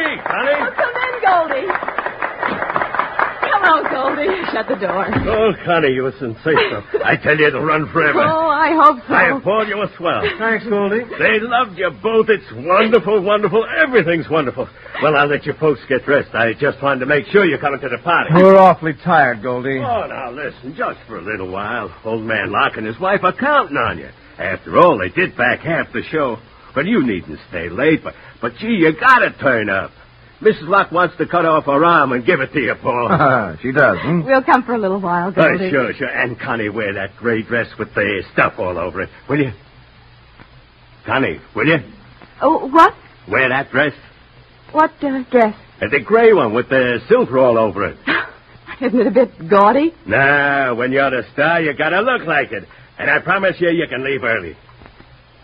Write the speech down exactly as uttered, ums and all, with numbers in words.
Connie! Connie! Oh, come in, Goldie. Come on, Goldie. Shut the door. Oh, Connie, you were sensational. I tell you, it'll run forever. Oh, I hope so. I Paul, you were swell. Thanks, Goldie. They loved you both. It's wonderful, wonderful. Everything's wonderful. Well, I'll let you folks get dressed. I just wanted to make sure you're coming to the party. We're awfully tired, Goldie. Oh, now, listen, just for a little while. Old man Locke and his wife are counting on you. After all, they did back half the show. But you needn't stay late. But, but gee, you gotta turn up. Missus Locke wants to cut off her arm and give it to you, Paul. She does, hmm? We'll come for a little while, Oh, Goldie. sure, sure. And, Connie, wear that gray dress with the stuff all over it. Will you? Connie, will you? Oh, what? Wear that dress. What uh, dress? Uh, the gray one with the silver all over it. Isn't it a bit gaudy? Nah, when you're the star, you gotta look like it. And I promise you, you can leave early.